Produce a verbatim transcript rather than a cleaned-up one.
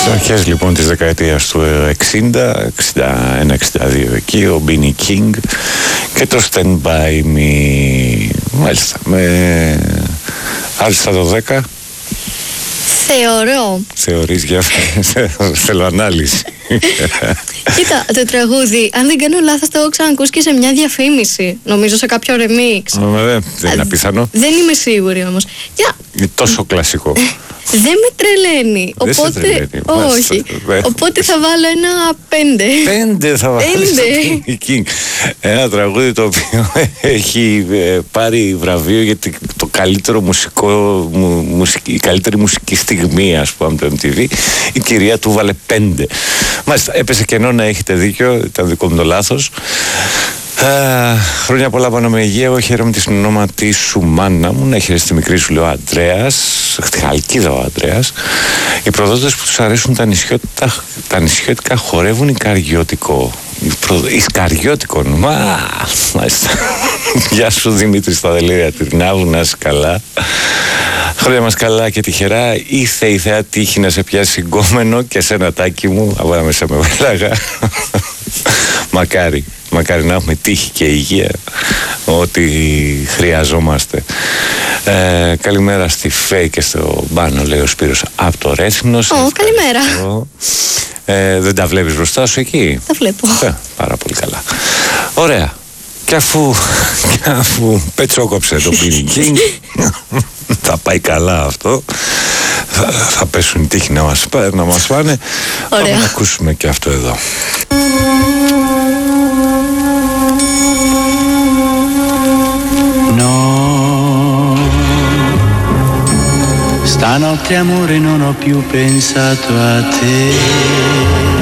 Στις αρχές λοιπόν της δεκαετίας του εξήντα, εξήντα ένα εξήντα δύο εκεί, ο Μπίνι Κίνγκ και το Stand By Me. Μάλιστα, με άλιστα το δέκα. Θεωρώ. Θεωρείς, για θέλω ανάλυση. Κοίτα, το τραγούδι, αν δεν κάνω λάθος, το έχω ξανακούσει και σε μια διαφήμιση. Νομίζω σε κάποιο remix. Ωραία, δεν είναι απίθανο. Δεν είμαι σίγουρη όμως. Για... Είναι τόσο κλασικό. Δεν με τρελαίνει. Δεν Οπότε, σε τρελαίνει. όχι. Οπότε θα βάλω ένα πέντε. Πέντε θα βάλω. Πέντε. Ένα τραγούδι το οποίο έχει πάρει βραβείο για το καλύτερο μουσικό, μουσική, η καλύτερη μουσική στιγμή, ας πούμε, το εμ τι βι. Η κυρία του βάλε πέντε. Μάλιστα, έπεσε κενό, να έχετε δίκιο, ήταν δικό μου το λάθος. Uh, χρόνια πολλά πάνω με υγεία. Εγώ χαίρομαι τη συνονόματι σου μάνα μου. Να χαίρεσαι τη μικρή σου, λέει ο Αντρέας. Χαλκίδα ο Αντρέας. Οι προδότες που τους αρέσουν τα νησιώτικα, τα νησιώτικα χορεύουν Ικαριώτικο. Ισκαριώτικο. Μα, μάλιστα. Γεια σου Δημήτρη στα δελήρια Τυρνάβου, να είσαι καλά. Χρόνια μας καλά και τυχερά. Ήθε η θεά τύχη να σε πιάσει συγκόμενο και σε ένα τάκι μου. Αβάρα μέσα με βέλαγα. Μακάρι. Μακάρι να έχουμε τύχη και υγεία, ό,τι χρειαζόμαστε. Ε, καλημέρα στη Φέη και στο Μπάνο, λέει ο Σπύρος από το Ρέθυμνος. Ω, καλημέρα. Ε, δεν τα βλέπεις μπροστά σου εκεί? Τα βλέπω. Ε, πάρα πολύ καλά. Ωραία. Και αφού, και αφού πετσόκοψε το Μπίνι Κίνγκ, θα πάει καλά αυτό. Θα, θα πέσουν οι τύχοι να μας, να μας πάνε. Ωραία. Να ακούσουμε και αυτό εδώ. Stanotte amore non ho più pensato a te.